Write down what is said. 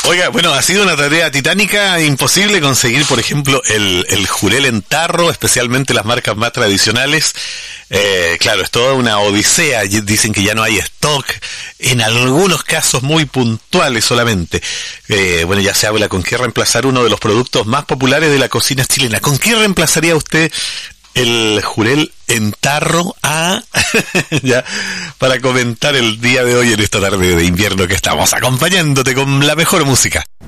Oiga, bueno, ha sido una tarea titánica, imposible conseguir, por ejemplo, el jurel en tarro, especialmente las marcas más tradicionales. Claro, es toda una odisea, dicen que ya no hay stock, en algunos casos muy puntuales solamente. Bueno, ya se habla con qué reemplazar uno de los productos más populares de la cocina chilena. ¿Con qué reemplazaría usted el jurel en tarro? Ya, para comentar el día de hoy en esta tarde de invierno que estamos acompañándote con la mejor música.